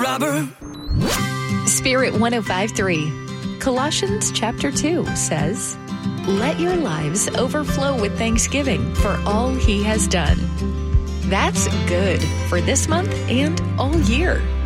robber. Spirit 105.3. Colossians chapter 2 says, "Let your lives overflow with thanksgiving for all he has done." That's good for this month and all year.